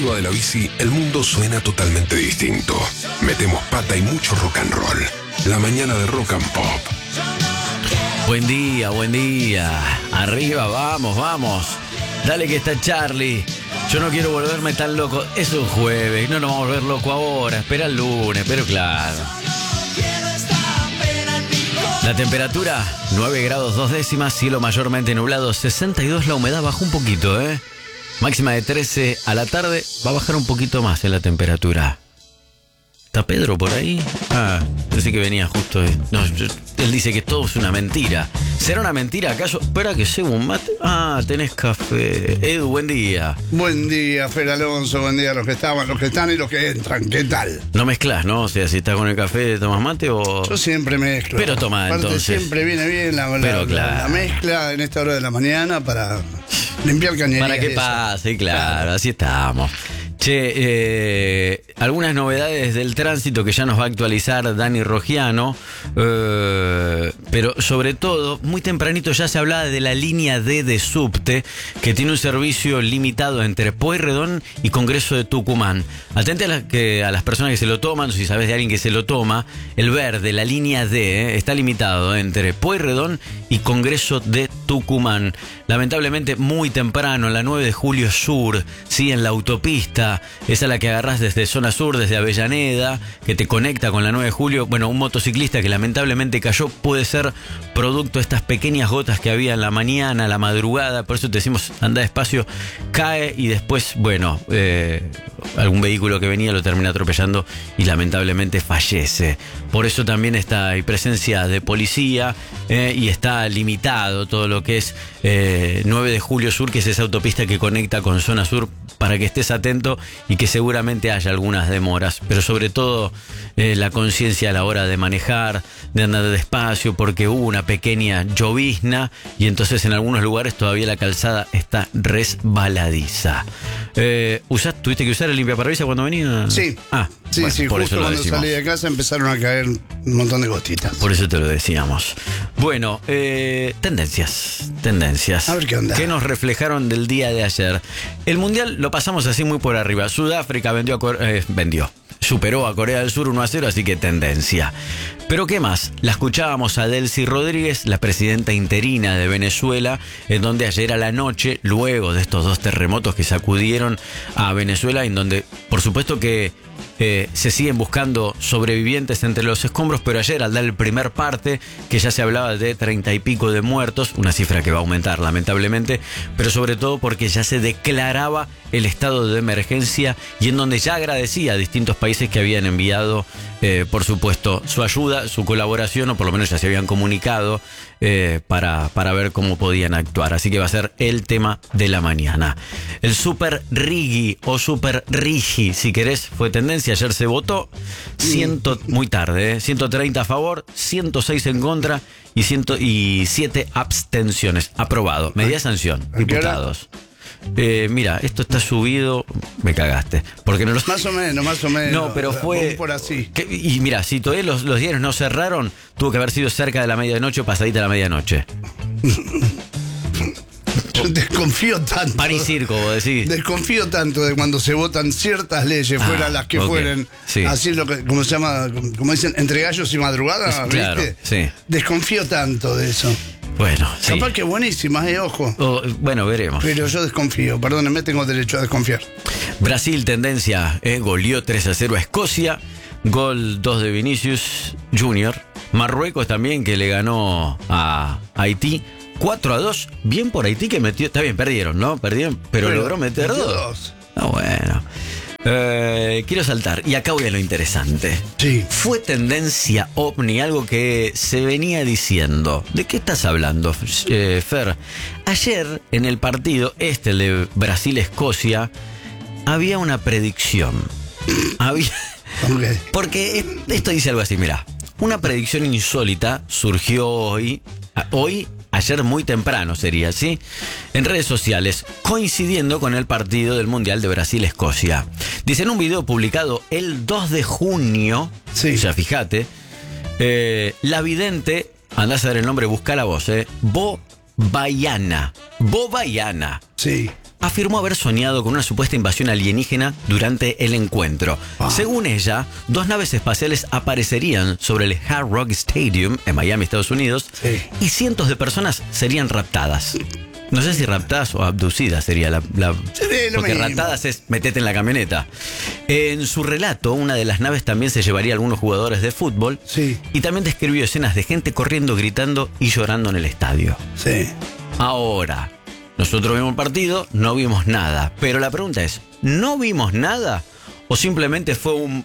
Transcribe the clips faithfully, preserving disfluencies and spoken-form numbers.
arriba de la bici, el mundo suena totalmente distinto. Metemos pata y mucho rock and roll. La mañana de Rock and Pop. Buen día, buen día. Arriba, vamos, vamos. Dale que está Charlie. Yo no quiero volverme tan loco. Es un jueves, no nos vamos a volver loco ahora. Espera el lunes, pero claro. La temperatura, nueve grados dos décimas, cielo mayormente nublado, sesenta y dos la humedad, bajó un poquito, ¿eh? Máxima de trece a la tarde, va a bajar un poquito más en la temperatura. ¿Está Pedro por ahí? Ah, pensé que venía justo. De... No, yo... él dice que todo es una mentira. ¿Será una mentira acaso? Espera que llevo un mate. Ah, tenés café. Edu, buen día. Buen día, Fer Alonso. Buen día a los que estaban, los que están y los que entran. ¿Qué tal? No mezclás, ¿no? O sea, si estás con el café, ¿tomas mate o...? Yo siempre mezclo. Pero toma, aparte, entonces. Siempre viene bien la, la, Pero, claro. la, la mezcla en esta hora de la mañana para limpiar cañerías. Para que pase, claro, claro, así estamos. Che, eh, algunas novedades del tránsito que ya nos va a actualizar Dani Rogiano, eh, pero sobre todo, muy tempranito ya se hablaba de la línea D de Subte, que tiene un servicio limitado entre Pueyrredón y Congreso de Tucumán. Atente a, la, que, a las personas que se lo toman, si sabes de alguien que se lo toma, el verde, la línea D, eh, está limitado entre Pueyrredón y Congreso de Tucumán. Lamentablemente muy temprano, en la nueve de julio Sur, sí, en la autopista. Esa es la que agarrás desde zona sur, desde Avellaneda, que te conecta con la nueve de julio. Bueno, un motociclista que lamentablemente cayó, puede ser producto de estas pequeñas gotas que había en la mañana, la madrugada. Por eso te decimos, anda despacio, cae y después, bueno, eh, algún vehículo que venía lo termina atropellando y lamentablemente fallece. Por eso también está, hay presencia de policía eh, y está limitado todo lo que es eh, nueve de julio Sur, que es esa autopista que conecta con zona sur, para que estés atento y que seguramente haya algunas demoras, pero sobre todo eh, la conciencia a la hora de manejar, de andar despacio, porque hubo una pequeña llovizna y entonces en algunos lugares todavía la calzada está resbaladiza. Eh, ¿usás, ¿Tuviste que usar el limpiaparabrisas cuando venía? Sí. Ah, sí, bueno, sí, por justo eso lo cuando decimos. salí de casa empezaron a caer un montón de gotitas. Por eso te lo decíamos. Bueno, eh, tendencias, tendencias. A ver qué onda. ¿Qué nos reflejaron del día de ayer? El Mundial lo pasamos así muy por arriba. Sudáfrica vendió a Core- eh, vendió. Superó a Corea del Sur uno a cero, así que tendencia. Pero ¿qué más? La escuchábamos a Delcy Rodríguez, la presidenta interina de Venezuela, en donde ayer a la noche, luego de estos dos terremotos que sacudieron a Venezuela, en donde, por supuesto que eh, se siguen buscando sobrevivientes entre los escombros, pero ayer al dar el primer parte, que ya se hablaba de treinta y pico de muertos, una cifra que va a aumentar lamentablemente, pero sobre todo porque ya se declaraba el estado de emergencia y en donde ya agradecía a distintos países que habían enviado, eh, por supuesto, su ayuda, su colaboración, o por lo menos ya se habían comunicado eh, para, para ver cómo podían actuar. Así que va a ser el tema de la mañana. El Super Rigi o Super Rigi, si querés, fue tendencia. Ayer se votó cien, muy tarde, ¿eh? ciento treinta a favor, ciento seis en contra y ciento siete abstenciones. Aprobado. Media sanción. Diputados. Eh, mira, esto está subido. Me cagaste. Porque no lo... Más o menos, más o menos. No, pero fue. Por así. Que, y mira, si todavía los, los diarios no cerraron, tuvo que haber sido cerca de la medianoche o pasadita de la medianoche. Yo desconfío tanto. Pan y circo, vos decís. Desconfío tanto de cuando se votan ciertas leyes, Ah, fueran las que ok, fueren. sí. Así es lo que, como se llama, como dicen, entre gallos y madrugada, Es- ¿viste? claro, sí. Desconfío tanto de eso. Bueno, sí. Capaz que buenísimas, eh, ojo. Oh, bueno, veremos. Pero yo desconfío, perdónenme, tengo derecho a desconfiar. Brasil, tendencia, eh, goleó tres a cero a Escocia. Gol dos de Vinicius Junior Marruecos también, que le ganó a Haití cuatro a dos. Bien por Haití, que metió. Está bien, perdieron, ¿no? Perdieron, pero, Pero logró meter metió dos. dos. Ah, bueno. Eh, quiero saltar, y acá voy a lo interesante. Sí. Fue tendencia ovni, algo que se venía diciendo. ¿De qué estás hablando, eh, Fer? Ayer, en el partido este, el de Brasil-Escocia, había una predicción. Había... Okay. Porque esto dice algo así, mira. Una predicción insólita surgió hoy, hoy, ayer muy temprano sería, ¿sí? En redes sociales, coincidiendo con el partido del Mundial de Brasil-Escocia. Dice en un video publicado el dos de junio, Sí. ya fíjate, eh, la vidente, andás a ver el nombre, busca la voz, ¿eh? Bo Bayana. Bo Bayana. Sí. afirmó haber soñado con una supuesta invasión alienígena durante el encuentro. Ah. Según ella, dos naves espaciales aparecerían sobre el Hard Rock Stadium en Miami, Estados Unidos, Sí. y cientos de personas serían raptadas. No sé si raptadas o abducidas sería la... la Sí, lo porque mismo. raptadas es metete en la camioneta. En su relato, una de las naves también se llevaría a algunos jugadores de fútbol. Sí. Y también describió escenas de gente corriendo, gritando y llorando en el estadio. Sí. Ahora, nosotros vimos el partido, no vimos nada. Pero la pregunta es, ¿no vimos nada? ¿O simplemente fue un...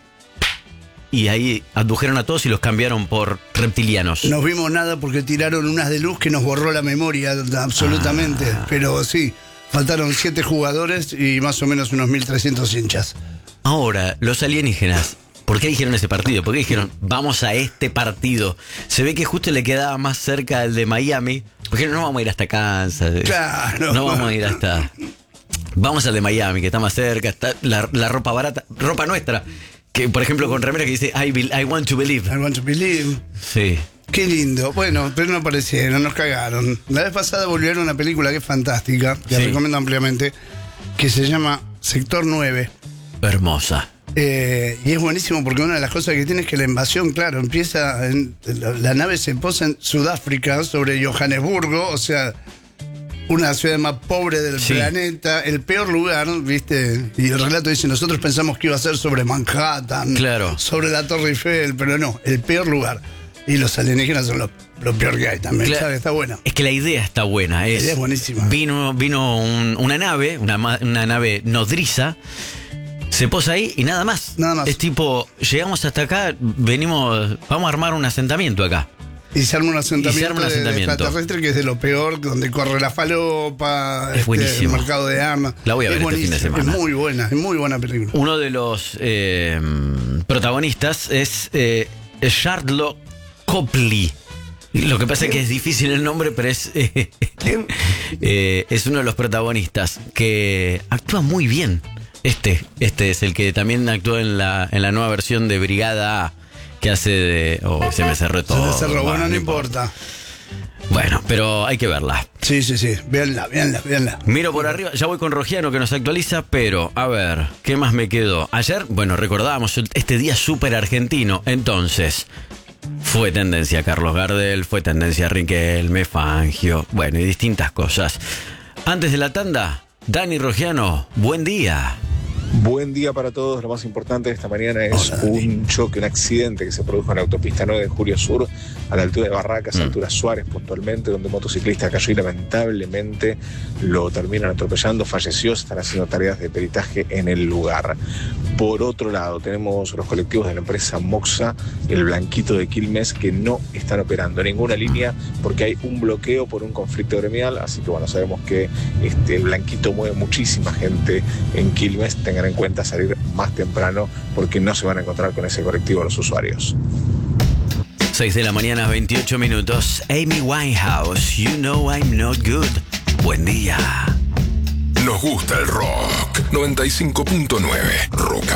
y ahí abdujeron a todos y los cambiaron por reptilianos? No vimos nada porque tiraron unas de luz que nos borró la memoria absolutamente. Ah. Pero sí, faltaron siete jugadores y más o menos unos mil trescientos hinchas. Ahora, los alienígenas, ¿por qué dijeron ese partido? ¿Por qué dijeron, vamos a este partido? Se ve que justo le quedaba más cerca el de Miami. Porque no vamos a ir hasta Kansas. Claro. No vamos a ir hasta... Vamos al de Miami, que está más cerca. Está la, la ropa barata, ropa nuestra. Que, por ejemplo, con remera que dice I, be, I want to believe. I want to believe. Sí. Qué lindo. Bueno, pero no aparecieron, nos cagaron. La vez pasada volvieron una película que es fantástica, que Sí. recomiendo ampliamente, que se llama Sector nueve. Hermosa. Eh, y es buenísimo porque una de las cosas que tiene es que la invasión, claro, empieza, en, la, la nave se posa en Sudáfrica sobre Johannesburgo, o sea, una ciudad más pobre del Sí. planeta, el peor lugar, ¿viste? Y el relato dice, nosotros pensamos que iba a ser sobre Manhattan, Claro. sobre la Torre Eiffel, pero no, el peor lugar. Y los alienígenas son lo, lo peor que hay también, Cla- ¿sabes? Está buena. Es que la idea está buena. Es, idea es buenísima. Vino, vino un- una nave, una, ma- una nave nodriza, se posa ahí y nada más. Nada más. Es tipo, llegamos hasta acá, venimos, vamos a armar un asentamiento acá. Y se arma un asentamiento, Y se arma un de- de asentamiento. extraterrestre que es de lo peor, donde corre la falopa, Es buenísimo. el mercado de armas. La voy a ver Es este fin de buenísimo, semana. Es muy buena, es muy buena película. Uno de los eh, protagonistas es eh, Sharlto Copley. Lo que pasa es que es difícil el nombre, pero es, eh, eh, es uno de los protagonistas que actúa muy bien. Este, este es el que también actuó en la, en la nueva versión de Brigada A, que hace de... Oh, se me cerró todo. Se cerró, bueno, no no importa. Bueno, pero hay que verla. Sí, sí, sí, véanla, véanla, véanla. Miro por arriba, ya voy con Rogiano que nos actualiza, pero a ver, ¿qué más me quedó? Ayer, bueno, recordábamos este día súper argentino, entonces... Fue tendencia Carlos Gardel, fue tendencia Riquelme, Fangio, bueno, y distintas cosas. Antes de la tanda, Dani Rogiano, buen día. Buen día para todos. Lo más importante de esta mañana es Hola, Dani. un choque, un accidente que se produjo en la autopista nueve de Julio Sur, a la altura de Barracas, Mm. altura Suárez puntualmente, donde un motociclista cayó y lamentablemente lo terminan atropellando, falleció. Se están haciendo tareas de peritaje en el lugar. Por otro lado, tenemos los colectivos de la empresa Moxa, el Blanquito de Quilmes, que no están operando ninguna línea porque hay un bloqueo por un conflicto gremial. Así que bueno, sabemos que este, el Blanquito mueve muchísima gente en Quilmes. Tengan en cuenta salir más temprano porque no se van a encontrar con ese colectivo los usuarios. seis de la mañana, veintiocho minutos. Amy Winehouse, You Know I'm Not Good. Buen día. Nos gusta el rock. noventa y cinco punto nueve Rock